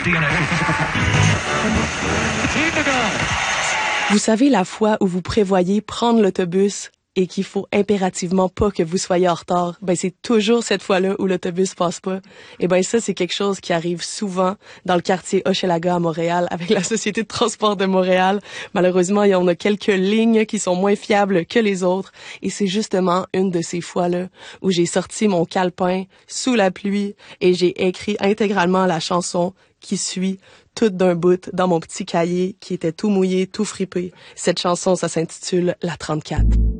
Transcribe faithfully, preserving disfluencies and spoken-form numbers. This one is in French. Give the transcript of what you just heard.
Vous savez la fois où vous prévoyez prendre l'autobus et qu'il faut impérativement pas que vous soyez en retard, ben c'est toujours cette fois-là où l'autobus passe pas. Et ben ça, c'est quelque chose qui arrive souvent dans le quartier Hochelaga à Montréal avec la Société de transport de Montréal. Malheureusement, il y en a quelques lignes qui sont moins fiables que les autres. Et c'est justement une de ces fois-là où j'ai sorti mon calepin sous la pluie et j'ai écrit intégralement la chanson qui suit toute d'un bout dans mon petit cahier qui était tout mouillé, tout fripé. Cette chanson, ça s'intitule La trente-quatre.